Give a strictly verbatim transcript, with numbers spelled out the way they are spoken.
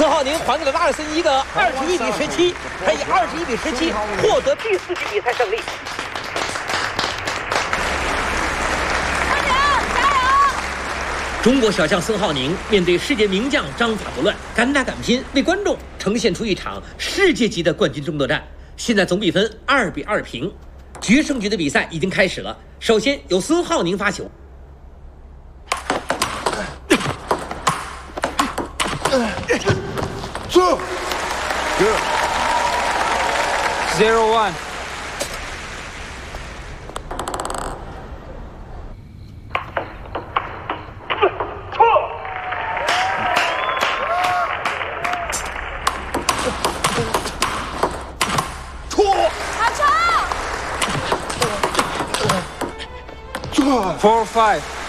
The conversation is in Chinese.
孙浩宁还给了拉尔森一个二十一比十七，他以二十一比十七获得第四局比赛胜利。 加油！加油！ 中国小将孙浩宁面对世界名将章法不乱，敢打敢拼，为观众呈现出一场世界级的冠军争夺战。现在总比分二比二平，决胜局的比赛已经开始了。首先由孙浩宁发球。 Two. Good. Zero one. Four five.